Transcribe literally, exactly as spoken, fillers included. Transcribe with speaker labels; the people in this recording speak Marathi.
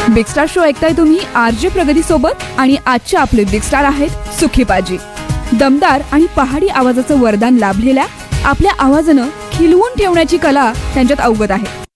Speaker 1: बिग स्टार शो ऐकताय तुम्ही आरजे प्रगती सोबत आणि आजचे आपले बिग स्टार आहेत सुखी पाजी. दमदार आणि पहाडी आवाजाचं वरदान लाभलेल्या आपल्या आवाजानं खिलवून ठेवण्याची कला त्यांच्यात अवगत आहे.